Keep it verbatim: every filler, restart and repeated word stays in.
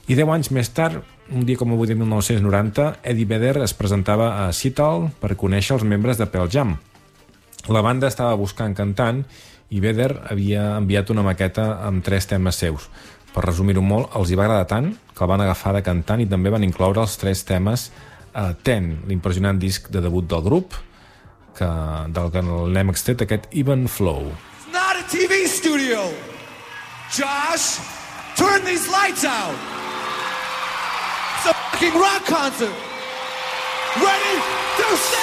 I deu anys més tard, un dia com avui de mil nou-cents noranta, Eddie Vedder es presentava a Seattle per conèixer els membres de Pearl Jam. La banda estava buscant cantant i Vedder havia enviat una maqueta amb tres temes seus. Per resumir-ho molt, els hi va agradar tant que el van agafar de cantant i també van incloure els tres temes a Ten, l'impressionant disc de debut del grup, que, del que l'hem extret aquest Even Flow. It's not a T V studio! Josh, turn these lights out! It's a fucking rock concert! Ready to stand!